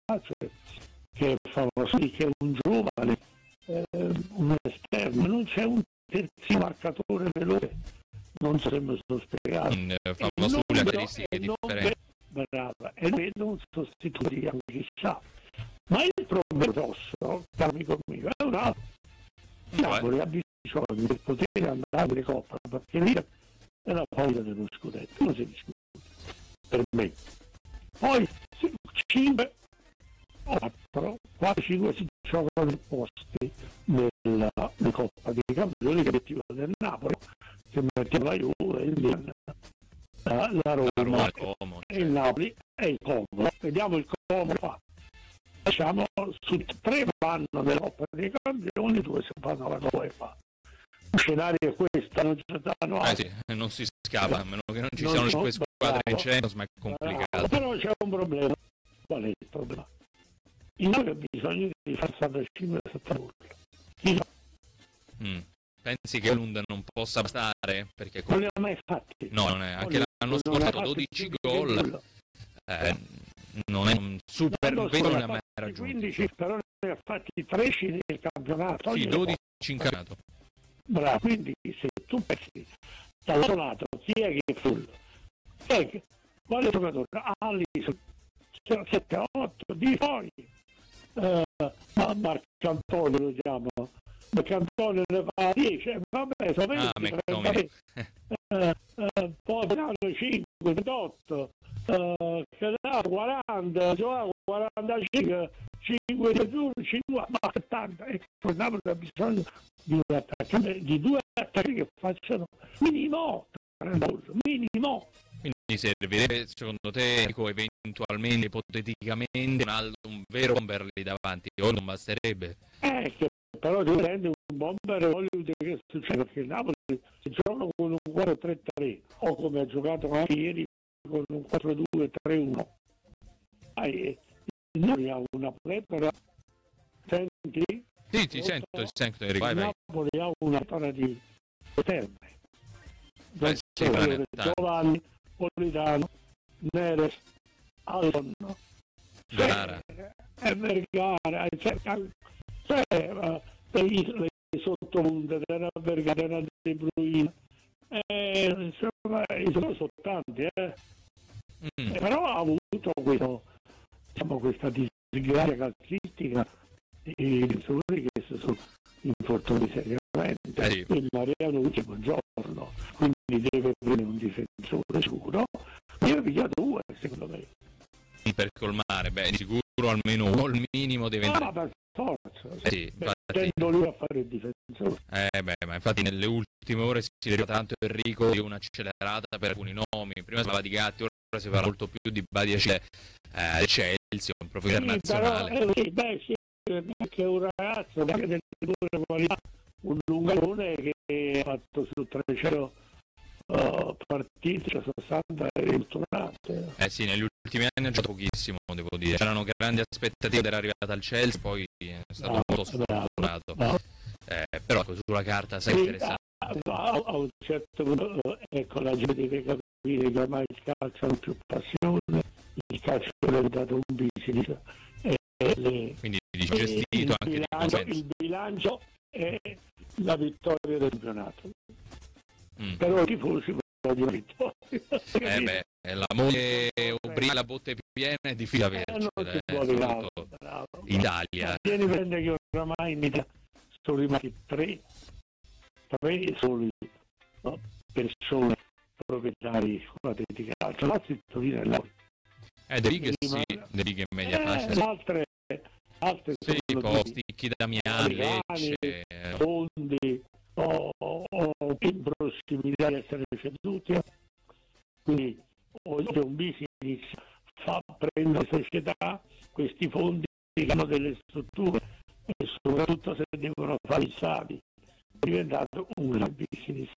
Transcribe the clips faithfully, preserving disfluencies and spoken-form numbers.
cioè, che fa sì che un giovane, eh, un esterno, non c'è un terzino marcatore veloce, non so se mi sono spiegato. Mm, fa sulle caratteristiche differenti. Brava, e vedo un sostituto di chissà. Ma il problema grosso, caro amico mio, è un altro. Napoli ha bisogno di poter andare alle coppe, perché lì è la paura dello scudetto, non si discute per me. Poi cinque, quattro, quattro, cinque si giocano posti nella, nella Coppa dei Campioni, che obiettivo del Napoli, che mettiamo la Juve, il Milan, la, la Roma, la Roma Como, e il Napoli e il Como. Vediamo il Como qua. Diciamo, su tre vanno nella Coppa dei Campioni, due si fanno alla UEFA. Il scenario è questo, non ci danno eh sì, non si scapa, a meno che non ci non siano cinque squadre in Champions, ma è complicato. Bravo. Però c'è un problema. Qual è il problema? Il Napoli ha bisogno di far settantacinque settanta. Mm. Pensi che Lund non possa bastare? Perché non ne ha mai fatti. No, non è. Anche l'anno scorso ha fatto dodici gol. Eh, non è un super vedo non ha mai raggiunto. quindici, però ne ha fatti tredici nel campionato. Sì, dodici in campionato. Bravo, quindi se tu pensi dall'altro lato chi è che è full? Ecco, quale giocatore? Alisson, sette otto, di poi eh, Marco Antonio lo chiamo, Marco Antonio ne fa dieci, vabbè, sono venti, ah, eh, eh, poi cinque, ventotto, eh, quaranta, Giovanni quarantacinque, cinque cinquanta, ma settanta, ecco, il Napoli ha bisogno di un attaccante, di due attaccanti che facciano minimo minimo. Quindi servirebbe secondo te, dico, eventualmente, ipoteticamente, un, altro, un vero bomber lì davanti, o non basterebbe? Eh, che però ti prendi un bomber, voglio dire che succede, perché il Napoli si gioca con un quattro tre tre, o come ha giocato anche ieri con un quattro due tre uno. Ah, e il Napoli ha una pletora, senti? Sì, ti sento, ti sento, Enrico, vai, vai. Napoli ha una pletora di terme. Eh, sì, Giovanni, Politano, Neres, Allon, Vergara, e Vergara, cioè, cioè uh, le sottopunte della Vergara, della De Bruyne, eh, insomma, sono tanti, eh. Mm. Eh, però ha avuto questo, diciamo, questa disgrazia calcistica di giocatori che si sono infortunati seriamente. Eh sì. Il Mariano Luce, buongiorno, quindi deve prendere un difensore sicuro. Io ho pigliato due, secondo me. Per colmare, beh, di sicuro almeno uno, il minimo deve entrare. Ah, per forza. Eh sì, infatti, lui a fare il difensore. Eh beh, ma infatti nelle ultime ore si deriva tanto, Enrico, di un'accelerata per alcuni nomi. Prima si parlava di Gatti, ora si parla molto più di Badiashile, eh, Chelsea, un profilo sì, internazionale. Però, eh, beh, sì, che è un ragazzo che anche delle due qualità, un lungalone che ha fatto su trecento uh, partite, cioè sessanta e ritornate. Eh sì, negli ultimi anni ha giocato pochissimo, devo dire. C'erano grandi aspettative ed era arrivata al Chelsea, poi è stato no, molto sfortunato. No. Eh, però sulla carta sei sì, interessante. A, a, a un certo punto, ecco, la gente deve capire che ormai il calcio ha più passione, il calcio è diventato un business. Le, quindi gestito anche il bilancio, il bilancio è la vittoria del campionato, mm. però i tifosi vogliono vittoria. Eh beh, la moglie ubriaca, la botte piena è difficile averci, eh, bravo, bravo. In Italia. Tieni a prendere che oramai in Italia sono rimasti tre, tre soli, no, persone proprietari di calcio, la Torino e Napoli. Eh, De Righe sì, De Righe in media fascia. Eh, altre, altre sì, posti, Chi Damiani, Lecce, Fondi, o, o, o in prossimità di essere ceduti. Quindi oggi un business fa prendere società, questi fondi che hanno delle strutture e soprattutto se devono fare i saldi. È diventato un business.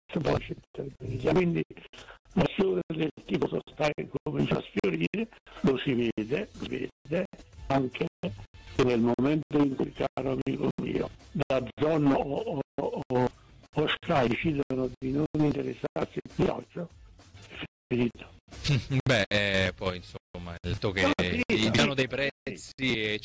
Quindi l'azione del tipo sosta comincia a sfiorire, lo si vede, lo si vede anche nel momento in cui, caro amico mio, da zona o, o, o, o Sky decidono di non interessarsi più calcio, è finito. Beh, poi insomma, il detto che il piano dei prezzi